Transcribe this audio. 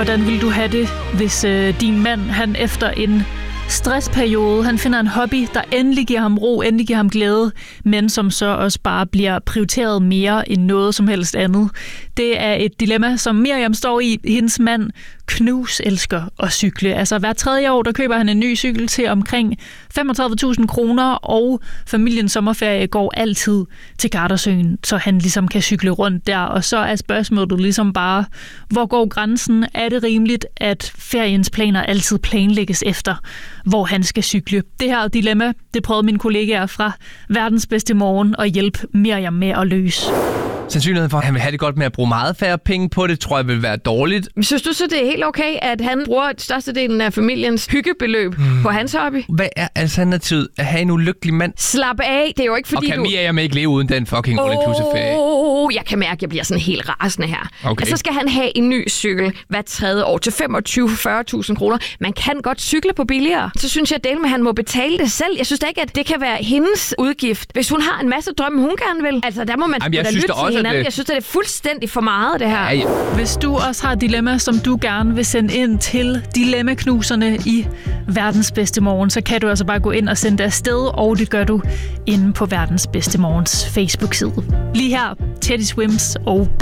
hvordan ville du have det, hvis din mand, han efter en stressperiode, han finder en hobby, der endelig giver ham ro, endelig giver ham glæde, men som så også bare bliver prioriteret mere end noget som helst andet. Det er et dilemma, som Miriam står i. Hendes mand Knus elsker at cykle. Altså hver 3. år, der køber han en ny cykel til omkring 35.000 kroner, og familiens sommerferie går altid til Gardasøen, så han ligesom kan cykle rundt der. Og så er spørgsmålet ligesom bare, hvor går grænsen? Er det rimeligt, at feriens planer altid planlægges efter, hvor han skal cykle? Det her dilemma, det prøvede mine kollegaer fra Verdens Bedste Morgen at hjælpe Miriam med at løse. Sandsynligheden for, at han vil have det godt med at bruge meget færre penge på det, tror jeg vil være dårligt. Synes du så, det er helt okay, at han bruger størstedelen af familiens hyggebeløb på hans hobby? Hvad er alternativet? At have en ulykkelig mand? Slap af, det er jo ikke fordi og kan Miriam ikke leve uden den fucking all-inclusive ferie? Jeg kan mærke, at jeg bliver sådan helt rasende her. Okay. Altså, så skal han have en ny cykel hver 3. år til 25-40.000 kroner. Man kan godt cykle på billigere. Så synes jeg, at han må betale det selv. Jeg synes da ikke, at det kan være hendes udgift. Hvis hun har en masse drømme, hun gerne vil. Altså, der må man da lytte til hinanden. Jeg synes, det er fuldstændig for meget, det her. Ja. Hvis du også har et dilemma, som du gerne vil sende ind til Dilemmaknuserne i Verdens Bedste Morgen, så kan du altså bare gå ind og sende det afsted, og det gør du inde på Verdens Bedste Morgens Facebook-side. Lige her, Teddy Swims og